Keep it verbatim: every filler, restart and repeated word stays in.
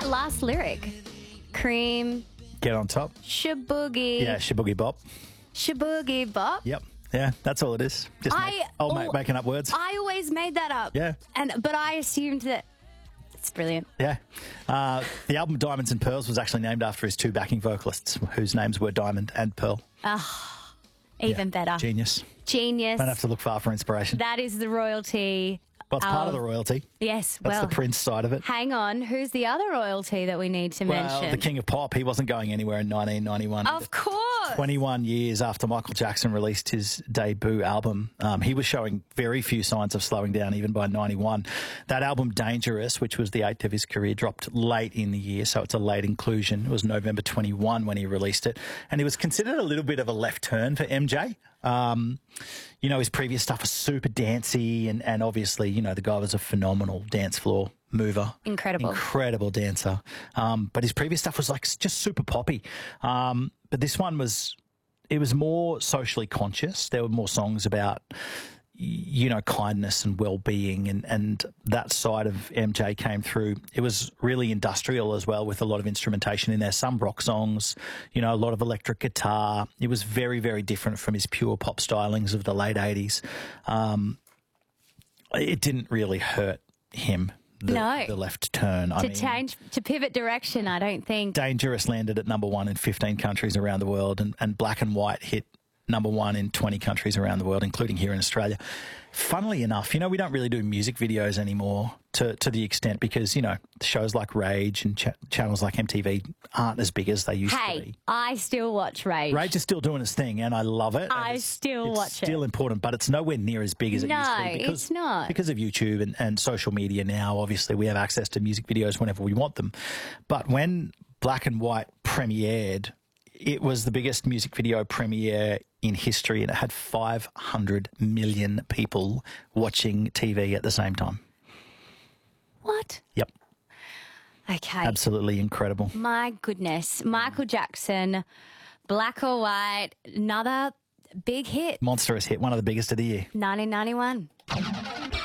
that last lyric? Cream, Get on top. shaboogie, Yeah, Shiboogie Bop. shaboogie bop. Yep. Yeah, that's all it is. Just I- make, oh, mate, oh, making up words. I always made that up. Yeah. And but I assumed that it's brilliant. Yeah. Uh, the album Diamonds and Pearls was actually named after his two backing vocalists, whose names were Diamond and Pearl. Even Yeah. better. Genius. Genius. Don't have to look far for inspiration. That is the royalty. Well, it's part of of- the royalty. Yes. That's well, the Prince side of it. hang on. Who's the other royalty that we need to Well, mention? the King of Pop, he wasn't going anywhere in nineteen ninety-one. Of course. twenty-one years after Michael Jackson released his debut album, um, he was showing very few signs of slowing down, even by ninety-one. That album, Dangerous, which was the eighth of his career, dropped late in the year, so it's a late inclusion. It was November twenty-first when he released it, and it was considered a little bit of a left turn for M J. Um, you know, his previous stuff was super dancey, and, and obviously, you know, the guy was a phenomenal dance floor mover. Incredible. Incredible dancer. Um, but his previous stuff was like just super poppy. Um, but this one was, it was more socially conscious. There were more songs about, y- you know, kindness and well-being, and, and that side of M J came through. It was really industrial as well, with a lot of instrumentation in there, some rock songs, you know, a lot of electric guitar. It was very, very different from his pure pop stylings of the late eighties. Um, it didn't really hurt him. The, No. the left turn. I to mean, change, to pivot direction, I don't think. Dangerous landed at number one in fifteen countries around the world, and, and Black and White hit number one in twenty countries around the world, including here in Australia. Funnily enough, you know, we don't really do music videos anymore to, to the extent, because, you know, shows like Rage and ch- channels like M T V aren't as big as they used to Hey, be. I still watch Rage. Rage is still doing its thing, and I love it. I And it's, still it's watch it. still important, but it's nowhere near as big as it No, used to be. Because, it's not. Because of YouTube and, and social media now, obviously, we have access to music videos whenever we want them. But when Black and White premiered, it was the biggest music video premiere in history, and it had five hundred million people watching T V at the same time. What? Yep. Okay. Absolutely incredible. My goodness. Michael Jackson, Black or White, another big hit, Monstrous hit, one of the biggest of the year. nineteen ninety-one.